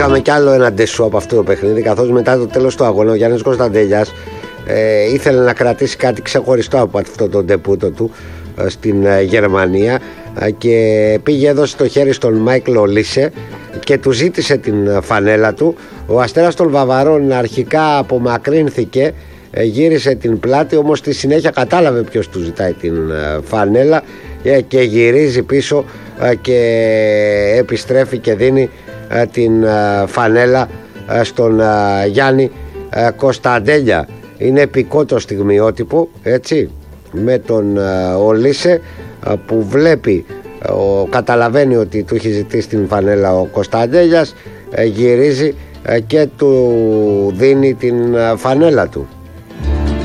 είχαμε κι άλλο ένα ντεσού από αυτό το παιχνίδι, καθώς μετά το τέλος του αγώνα ο Γιάννης Κωνσταντέλιας ήθελε να κρατήσει κάτι ξεχωριστό από αυτό το ντεπούτο του στην Γερμανία και πήγε, έδωσε το χέρι στον Μάικλ Ολίσε και του ζήτησε την φανέλα του. Ο Αστέρας των Βαβαρών αρχικά απομακρύνθηκε, γύρισε την πλάτη, όμως στη συνέχεια κατάλαβε ποιος του ζητάει την φανέλα και γυρίζει πίσω και επιστρέφει και δίνει την φανέλα στον Γιάννη Κωνσταντέλια. Είναι επικό το στιγμιότυπο, έτσι, με τον Ολίσε που βλέπει, καταλαβαίνει ότι του έχει ζητήσει την φανέλα ο Κωνσταντέλιας, γυρίζει και του δίνει την φανέλα του.